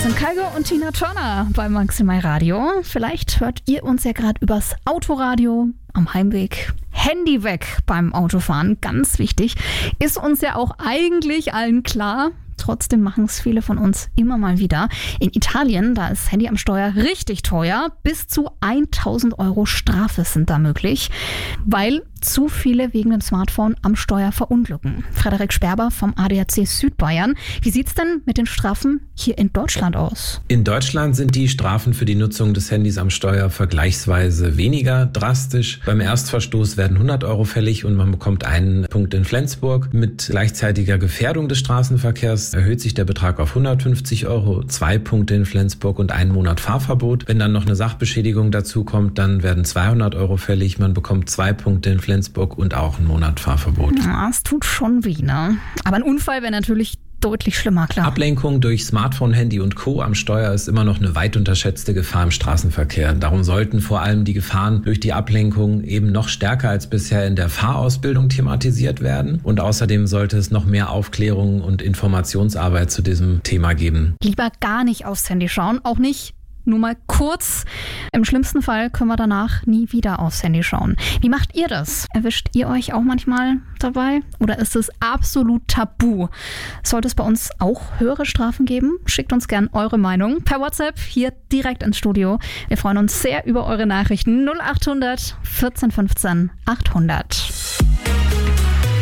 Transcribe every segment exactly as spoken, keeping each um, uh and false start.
sind Kygo und Tina Turner bei Maximal Radio. Vielleicht hört ihr uns ja gerade übers Autoradio am Heimweg. Handy weg beim Autofahren, ganz wichtig. Ist uns ja auch eigentlich allen klar. Trotzdem machen es viele von uns immer mal wieder. In Italien, da ist Handy am Steuer richtig teuer. Bis zu tausend Euro Strafe sind da möglich, weil zu viele wegen dem Smartphone am Steuer verunglücken. Frederik Sperber vom A D A C Südbayern. Wie sieht's denn mit den Strafen hier in Deutschland aus? In Deutschland sind die Strafen für die Nutzung des Handys am Steuer vergleichsweise weniger drastisch. Beim Erstverstoß werden hundert Euro fällig und man bekommt einen Punkt in Flensburg. Mit gleichzeitiger Gefährdung des Straßenverkehrs erhöht sich der Betrag auf hundertfünfzig Euro, zwei Punkte in Flensburg und einen Monat Fahrverbot. Wenn dann noch eine Sachbeschädigung dazu kommt, dann werden zweihundert Euro fällig. Man bekommt zwei Punkte in Flensburg und auch einen Monat Fahrverbot. Ja, es tut schon weh, ne? Aber ein Unfall wäre natürlich deutlich schlimmer, klar. Ablenkung durch Smartphone, Handy und Co. am Steuer ist immer noch eine weit unterschätzte Gefahr im Straßenverkehr. Darum sollten vor allem die Gefahren durch die Ablenkung eben noch stärker als bisher in der Fahrausbildung thematisiert werden. Und außerdem sollte es noch mehr Aufklärung und Informationsarbeit zu diesem Thema geben. Lieber gar nicht aufs Handy schauen, auch nicht nur mal kurz. Im schlimmsten Fall können wir danach nie wieder aufs Handy schauen. Wie macht ihr das? Erwischt ihr euch auch manchmal dabei? Oder ist es absolut tabu? Sollte es bei uns auch höhere Strafen geben? Schickt uns gern eure Meinung per WhatsApp hier direkt ins Studio. Wir freuen uns sehr über eure Nachrichten. null achthundert vierzehn fünfzehn achthundert.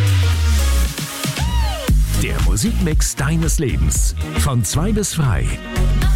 Der Musikmix deines Lebens. Von zwei bis drei.